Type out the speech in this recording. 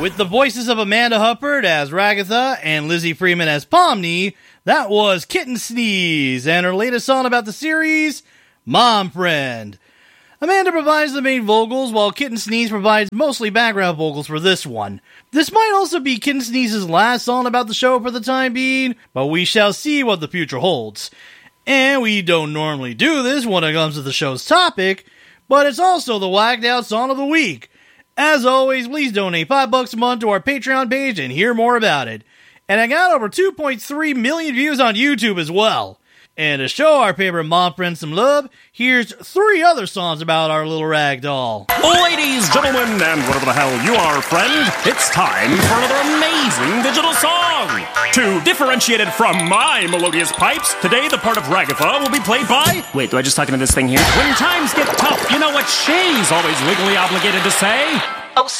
With the voices of Amanda Huppert as Ragatha and Lizzie Freeman as Pomni, that was Kitten Sneeze and her latest song about the series, Mom Friend. Amanda provides the main vocals, while Kitten Sneeze provides mostly background vocals for this one. This might also be Kitten Sneeze's last song about the show for the time being, but we shall see what the future holds. And we don't normally do this when it comes to the show's topic, but it's also the Whacked Out Song of the Week. As always, please donate $5 a month to our Patreon page and hear more about it. And I got over 2.3 million views on YouTube as well. And to show our favorite mom friend some love, here's 3 other songs about our little rag doll. Ladies, gentlemen, and whatever the hell you are, friend, it's time for another amazing digital song. To differentiate it from my melodious pipes, today the part of Ragatha will be played by... Wait, do I just talk into this thing here? When times get tough, you know what she's always legally obligated to say?